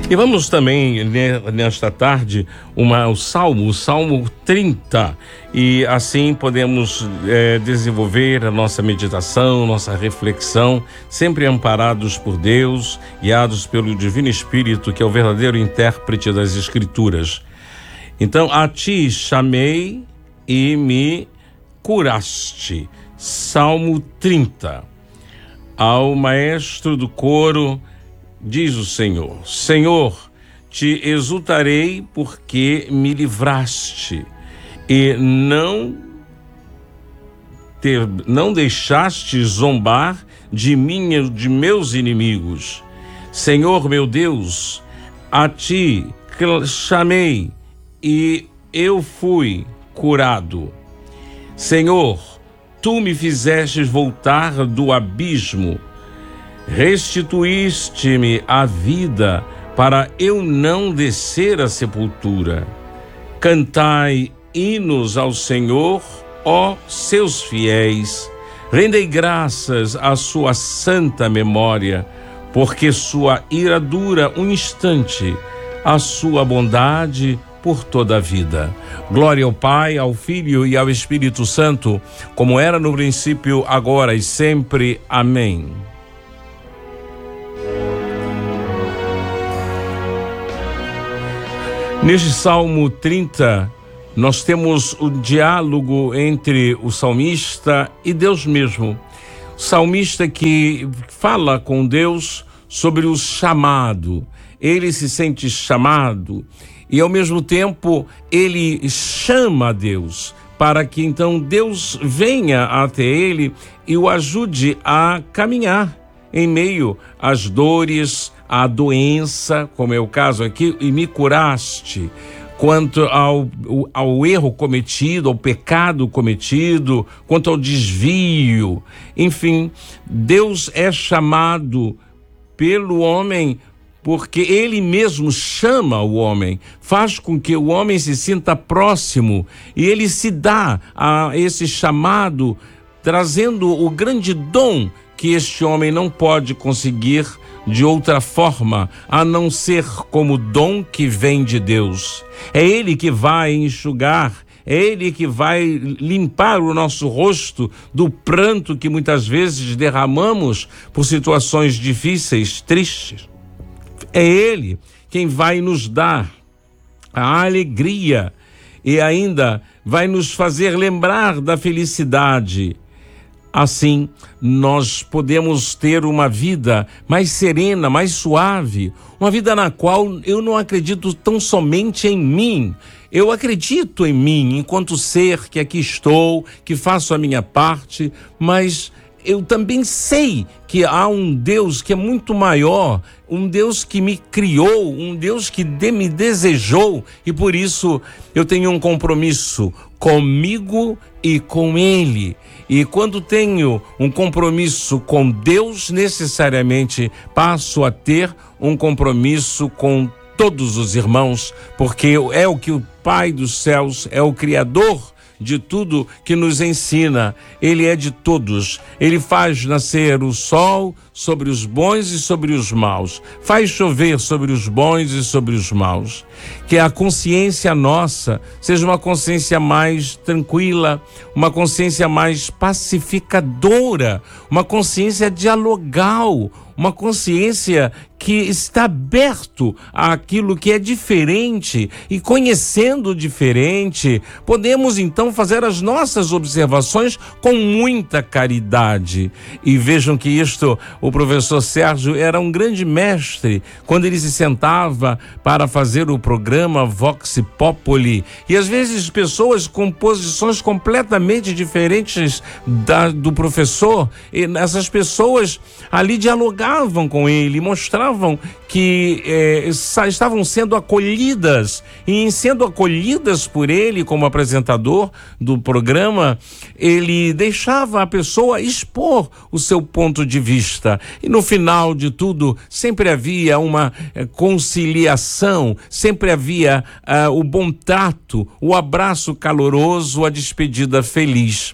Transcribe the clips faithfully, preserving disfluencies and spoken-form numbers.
E vamos também, nesta tarde, uma, o Salmo, o Salmo trinta. E assim podemos é, desenvolver a nossa meditação, nossa reflexão, sempre amparados por Deus, guiados pelo Divino Espírito, que é o verdadeiro intérprete das Escrituras. Então, a ti chamei e me curaste. Salmo trinta. Ao maestro do coro, diz o Senhor: Senhor, te exultarei porque me livraste e não, te, não deixaste zombar de mim, de meus inimigos. Senhor meu Deus, a ti chamei e eu fui curado. Senhor, tu me fizestes voltar do abismo, restituíste-me a vida para eu não descer à sepultura. Cantai hinos ao Senhor, ó seus fiéis, rendei graças à sua santa memória, porque sua ira dura um instante, a sua bondade por toda a vida. Glória ao Pai, ao Filho e ao Espírito Santo, como era no princípio, agora e sempre. Amém. Neste Salmo trinta, nós temos o diálogo entre o salmista e Deus mesmo. O salmista que fala com Deus sobre o chamado. Ele se sente chamado e, ao mesmo tempo, ele chama a Deus para que então Deus venha até ele e o ajude a caminhar em meio às dores, à doença, como é o caso aqui, e me curaste. Quanto ao, ao erro cometido, ao pecado cometido, quanto ao desvio. Enfim, Deus é chamado pelo homem porque ele mesmo chama o homem, faz com que o homem se sinta próximo e ele se dá a esse chamado, trazendo o grande dom que este homem não pode conseguir de outra forma, a não ser como dom que vem de Deus. É Ele que vai enxugar, é Ele que vai limpar o nosso rosto do pranto que muitas vezes derramamos por situações difíceis, tristes. É Ele quem vai nos dar a alegria e ainda vai nos fazer lembrar da felicidade. Assim, nós podemos ter uma vida mais serena, mais suave, uma vida na qual eu não acredito tão somente em mim. Eu acredito em mim enquanto ser que aqui estou, que faço a minha parte, mas eu também sei que há um Deus que é muito maior, um Deus que me criou, um Deus que de, me desejou, e por isso eu tenho um compromisso comigo e com Ele. E quando tenho um compromisso com Deus, necessariamente passo a ter um compromisso com todos os irmãos, porque é o que o Pai dos céus, é o Criador de tudo que nos ensina. Ele é de todos. Ele faz nascer o sol sobre os bons e sobre os maus. Faz chover sobre os bons e sobre os maus. Que a consciência nossa seja uma consciência mais tranquila, uma consciência mais pacificadora, uma consciência dialogal, uma consciência que está aberto àquilo que é diferente, e conhecendo o diferente, podemos então fazer as nossas observações com muita caridade. E vejam que isto, o professor Sérgio era um grande mestre quando ele se sentava para fazer o programa Vox Populi, e às vezes pessoas com posições completamente diferentes da, do professor, e essas pessoas ali dialogavam com ele, mostravam que eh, estavam sendo acolhidas, e em sendo acolhidas por ele como apresentador do programa, ele deixava a pessoa expor o seu ponto de vista, e no final de tudo sempre havia uma eh, conciliação, sempre havia uh, o bom trato, o abraço caloroso, a despedida feliz.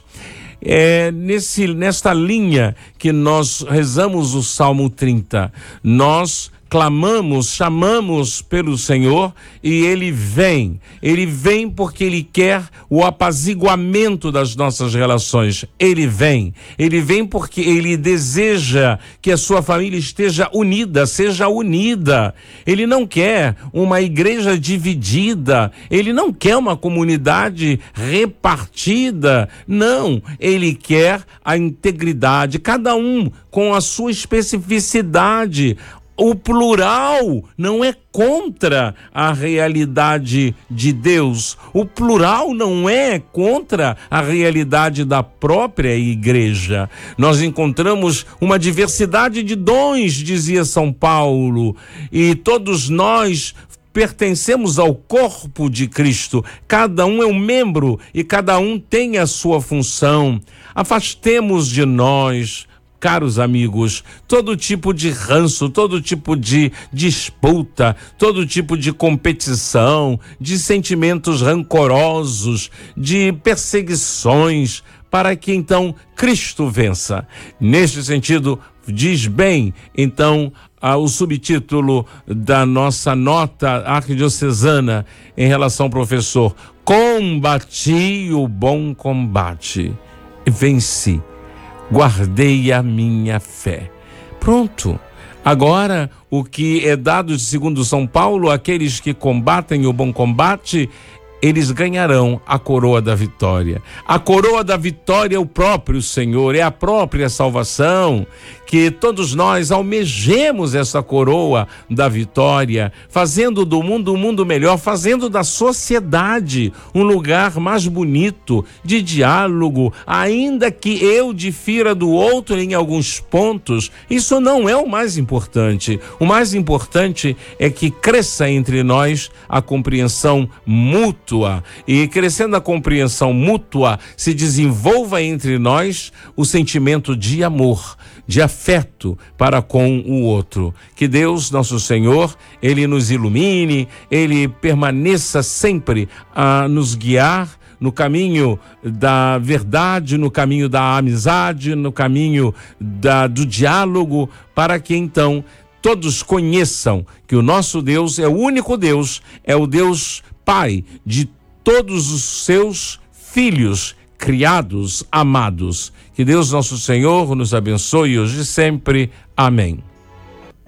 É nesse, nesta linha que nós rezamos o Salmo trinta. Nós clamamos, chamamos pelo Senhor e Ele vem. Ele vem porque Ele quer o apaziguamento das nossas relações. Ele vem. Ele vem porque Ele deseja que a sua família esteja unida, seja unida. Ele não quer uma igreja dividida. Ele não quer uma comunidade repartida. Não. Ele quer a integridade, cada um com a sua especificidade. O plural não é contra a realidade de Deus. O plural não é contra a realidade da própria igreja. Nós encontramos uma diversidade de dons, dizia São Paulo, e todos nós pertencemos ao corpo de Cristo. Cada um é um membro e cada um tem a sua função. Afastemos de nós, caros amigos, todo tipo de ranço, todo tipo de disputa, todo tipo de competição, de sentimentos rancorosos, de perseguições, para que então Cristo vença. Neste sentido, diz bem, então, ah, o subtítulo da nossa nota arquidiocesana em relação ao professor: combati o bom combate, venci. Guardei a minha fé. Pronto. Agora, o que é dado segundo São Paulo, aqueles que combatem o bom combate, eles ganharão a coroa da vitória. A coroa da vitória é o próprio Senhor, é a própria salvação. Que todos nós almejemos essa coroa da vitória, fazendo do mundo um mundo melhor, fazendo da sociedade um lugar mais bonito, de diálogo, ainda que eu difira do outro em alguns pontos. Isso não é o mais importante. O mais importante é que cresça entre nós a compreensão mútua, e crescendo a compreensão mútua, se desenvolva entre nós o sentimento de amor, de afeto para com o outro. Que Deus, nosso Senhor, Ele nos ilumine, Ele permaneça sempre a nos guiar no caminho da verdade, no caminho da amizade, no caminho da, do diálogo, para que então todos conheçam que o nosso Deus é o único Deus, é o Deus Pai de todos os seus filhos criados, amados. Que Deus nosso Senhor nos abençoe hoje e sempre. Amém.